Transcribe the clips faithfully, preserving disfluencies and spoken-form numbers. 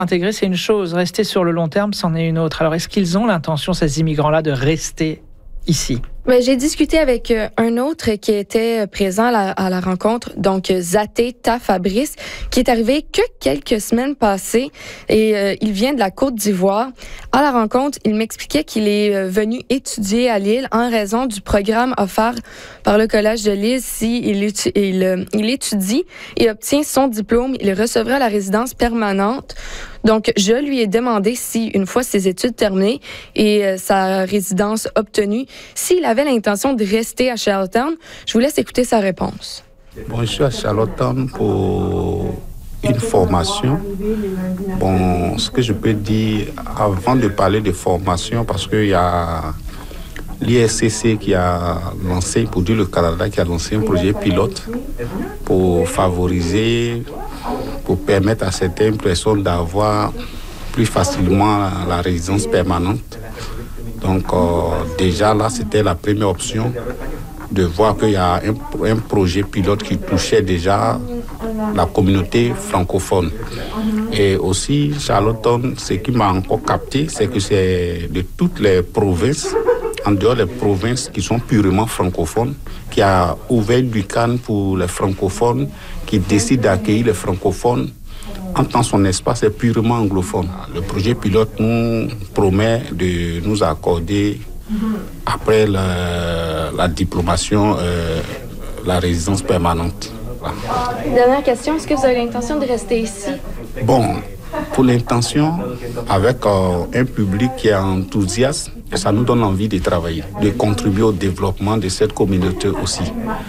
Intégrer, c'est une chose. Rester sur le long terme, c'en est une autre. Alors, est-ce qu'ils ont l'intention, ces immigrants-là, de rester ici? Ben, j'ai discuté avec euh, un autre qui était présent à la, à la rencontre, donc Zaté Ta Fabrice, qui est arrivé que quelques semaines passées et euh, il vient de la Côte d'Ivoire. À la rencontre, il m'expliquait qu'il est euh, venu étudier à Lille en raison du programme offert par le Collège de Lille. Si il, étu- il, euh, il étudie et obtient son diplôme, il recevra la résidence permanente. Donc, je lui ai demandé si, une fois ses études terminées et euh, sa résidence obtenue, s'il avait l'intention de rester à Charlottetown. Je vous laisse écouter sa réponse. Bon, je suis à Charlottetown pour une formation. Bon, ce que je peux dire, avant de parler de formation, parce qu'il y a l'I S C C qui a lancé, pour dire le Canada, qui a lancé un projet pilote pour favoriser, pour permettre à certaines personnes d'avoir plus facilement la résidence permanente. Donc euh, déjà là, c'était la première option de voir qu'il y a un, un projet pilote qui touchait déjà la communauté francophone. Et aussi, Charlottetown, ce qui m'a encore capté, c'est que c'est de toutes les provinces, en dehors des provinces qui sont purement francophones, qui a ouvert du Cannes pour les francophones, qui décide d'accueillir les francophones en tant que son espace est purement anglophone. Le projet pilote nous promet de nous accorder, après la, la diplomation, euh, la résidence permanente. Voilà. Dernière question, est-ce que vous avez l'intention de rester ici? Bon, pour l'intention, avec euh, un public qui est enthousiaste, ça nous donne envie de travailler, de contribuer au développement de cette communauté aussi.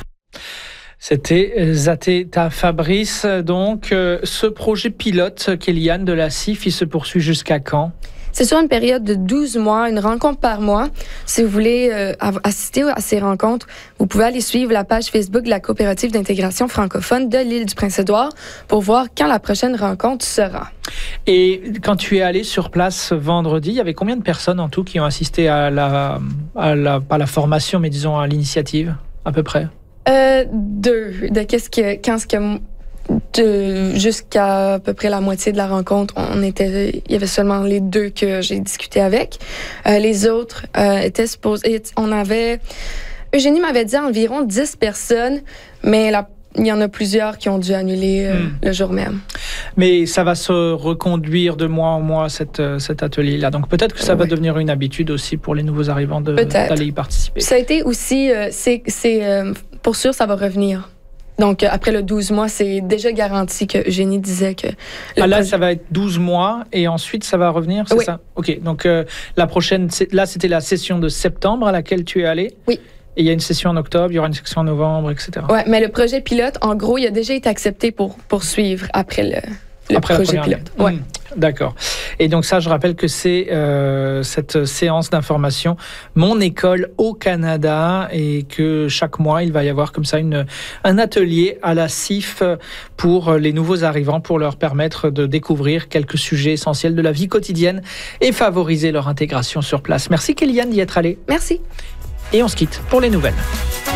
C'était Zaté Ta Fabrice. Donc, euh, ce projet pilote, Kéliane, de la C I F, il se poursuit jusqu'à quand? C'est sur une période de douze mois, une rencontre par mois. Si vous voulez euh, assister à ces rencontres, vous pouvez aller suivre la page Facebook de la Coopérative d'intégration francophone de l'île du Prince-Édouard pour voir quand la prochaine rencontre sera. Et quand tu es allé sur place vendredi, il y avait combien de personnes en tout qui ont assisté à la, à la, pas la formation, mais disons à l'initiative, à peu près? Euh, deux. De qu'est-ce que, quand ce que, de, jusqu'à à peu près la moitié de la rencontre, on était, il y avait seulement les deux que j'ai discuté avec. Euh, les autres euh, étaient supposés, on avait, Eugénie m'avait dit environ dix personnes, mais la il y en a plusieurs qui ont dû annuler euh, mmh. le jour même. Mais ça va se reconduire de mois en mois, cette, cet atelier-là. Donc peut-être que ça oui. va devenir une habitude aussi pour les nouveaux arrivants de, d'aller y participer. Ça a été aussi, euh, c'est, c'est, euh, pour sûr, ça va revenir. Donc, euh, après le douze mois, c'est déjà garanti que Eugénie disait que... Ah là, projet... ça va être douze mois et ensuite, ça va revenir, c'est oui. ça? OK. Donc, euh, la prochaine... Là, c'était la session de septembre à laquelle tu es allé? Oui. Et il y a une session en octobre, il y aura une session en novembre, et cetera. Oui, mais le projet pilote, en gros, il a déjà été accepté pour poursuivre après le, le après projet pilote. Ouais. Mmh, d'accord. Et donc ça, je rappelle que c'est euh, cette séance d'information Mon école au Canada et que chaque mois, il va y avoir comme ça une, un atelier à la C I F pour les nouveaux arrivants, pour leur permettre de découvrir quelques sujets essentiels de la vie quotidienne et favoriser leur intégration sur place. Merci Kéliane d'y être allée. Merci. Et on se quitte pour les nouvelles.